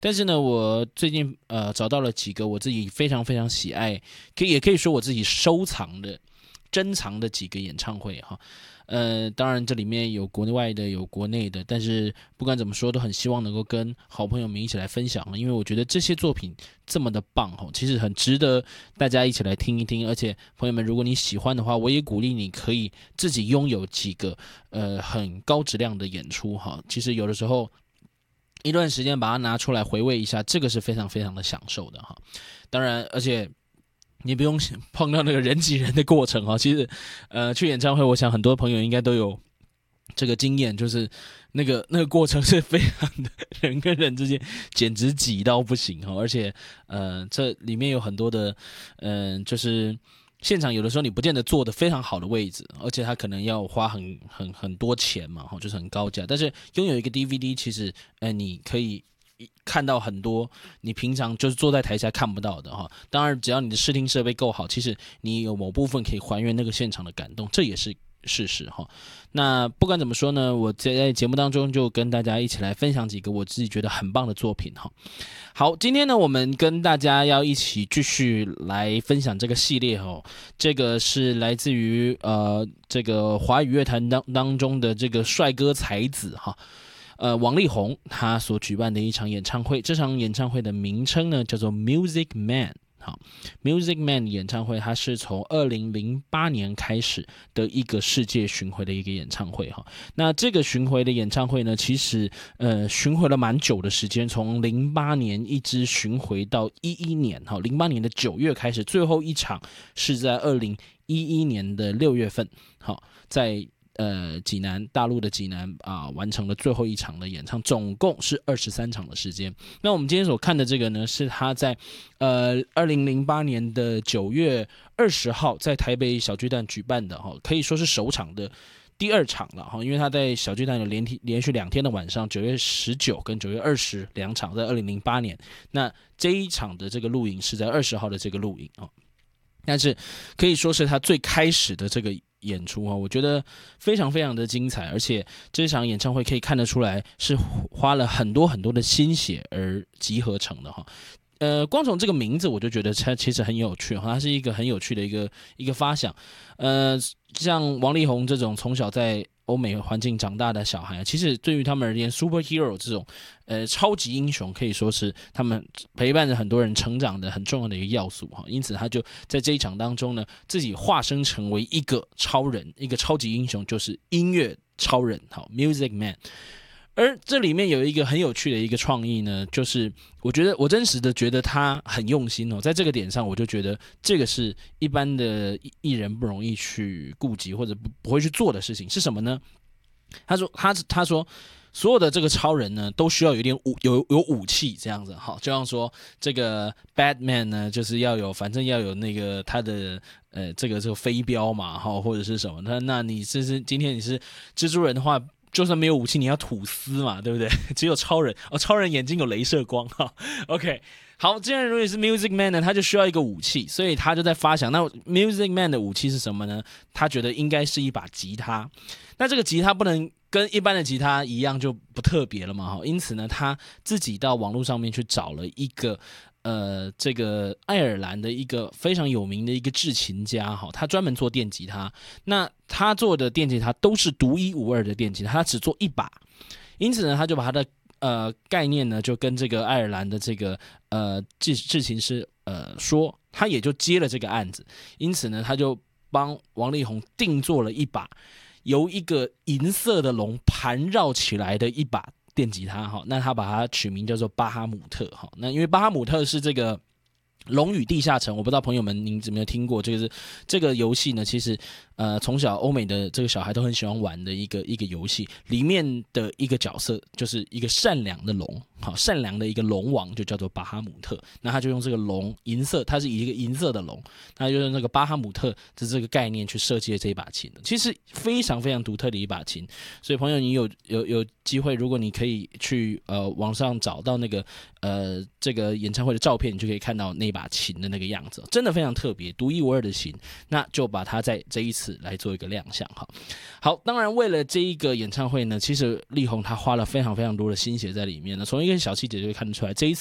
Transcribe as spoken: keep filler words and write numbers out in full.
但是呢，我最近呃找到了几个我自己非常非常喜爱，可以也可以说我自己收藏的、珍藏的几个演唱会哈。呃，当然这里面有国外的，有国内的，但是不管怎么说，都很希望能够跟好朋友们一起来分享，因为我觉得这些作品这么的棒哈，其实很值得大家一起来听一听。而且朋友们，如果你喜欢的话，我也鼓励你可以自己拥有几个呃很高质量的演出哈。其实有的时候一段时间把它拿出来回味一下，这个是非常非常的享受的哈。当然，而且你不用碰到那个人挤人的过程哈。其实，呃，去演唱会，我想很多朋友应该都有这个经验，就是那个那个过程是非常的，人跟人之间简直挤到不行哈。而且，呃，这里面有很多的，嗯、呃，就是现场有的时候你不见得坐的非常好的位置，而且他可能要花很很很多钱嘛，哈，就是很高价。但是拥有一个 D V D， 其实，呃，你可以看到很多你平常就是坐在台下看不到的哈。当然，只要你的视听设备够好，其实你有某部分可以还原那个现场的感动，这也是事实哈。那不管怎么说呢，我在节目当中就跟大家一起来分享几个我自己觉得很棒的作品哈。好，今天呢，我们跟大家要一起继续来分享这个系列哈。这个是来自于呃这个华语乐坛当当中的这个帅哥才子哈。呃，王力宏他所举办的一场演唱会，这场演唱会的名称呢叫做 Music Man。好 ，Music Man 演唱会，它是从二零零八年开始的一个世界巡回的一个演唱会哈。那这个巡回的演唱会呢，其实呃巡回了蛮久的时间，从零八年一直巡回到一一年哈，零八年的九月开始，最后一场是在二零一一年的六月份，好，在呃，济南大陆的济南啊、呃，完成了最后一场的演唱，总共是二十三场的时间。那我们今天所看的这个呢，是他在呃二零零八年的九月二十号在台北小巨蛋举办的哈，可以说是首场的第二场了哈，因为他在小巨蛋有连连续两天的晚上，九月十九跟九月二十两场，在二零零八年。那这一场的这个录影是在二十号的这个录影啊，但是可以说是他最开始的这个演出啊，我觉得非常非常的精彩，而且这场演唱会可以看得出来是花了很多很多的心血而集合成的哈。呃，光从这个名字我就觉得它其实很有趣哈，它是一个很有趣的一个一个发想。呃，像王力宏这种从小在欧美环境长大的小孩，其实对于他们而言 ，superhero 这种呃超级英雄可以说是他们陪伴着很多人成长的很重要的一个要素哈。因此，他就在这一场当中呢，自己化身成为一个超人，一个超级英雄，就是音乐超人，好 ，Music Man。而这里面有一个很有趣的一个创意呢，就是我觉得我真实的觉得他很用心哦，在这个点上，我就觉得这个是一般的艺人不容易去顾及或者不不会去做的事情是什么呢？他说他他说所有的这个超人呢，都需要有一点武有有武器这样子哈，就像说这个 Batman 呢，就是要有反正要有那个他的呃这个这个飞镖嘛哈，或者是什么，那那你是是今天你是蜘蛛人的话。就算没有武器，你要吐丝嘛，对不对？只有超人哦，超人眼睛有雷射光哈。OK， 好，既然如果是 Music Man 呢，他就需要一个武器，所以他就在发想，那 Music Man 的武器是什么呢？他觉得应该是一把吉他。那这个吉他不能跟一般的吉他一样就不特别了嘛，哈。因此呢，他自己到网络上面去找了一个。呃，这个爱尔兰的一个非常有名的一个制琴家哈，他专门做电吉他。那他做的电吉他都是独一无二的电吉他，他只做一把。因此呢，他就把他的呃概念呢，就跟这个爱尔兰的这个呃制制琴师呃说，他也就接了这个案子。因此呢，他就帮王力宏定做了一把由一个银色的龙盘绕起来的一把。电吉他哈，那他把它取名叫做巴哈姆特哈。那因为巴哈姆特是这个《龙与地下城》，我不知道朋友们您有没有听过？这个是这个游戏呢，其实呃从小欧美的这个小孩都很喜欢玩的一个一个游戏，里面的一个角色就是一个善良的龙，好善良的一个龙王就叫做巴哈姆特。那他就用这个龙银色，它是以一个银色的龙，他就用那个巴哈姆特的这个概念去设计了这一把琴，其实非常非常独特的一把琴。所以朋友，你有有有机会，如果你可以去呃网上找到那个呃这个演唱会的照片，你就可以看到那一把琴的那个样子，真的非常特别，独一无二的琴。那就把它在这一次来做一个亮相哈。好，当然为了这一个演唱会呢，其实力宏他花了非常非常多的心血在里面呢。从一个小细节就会看得出来，这一次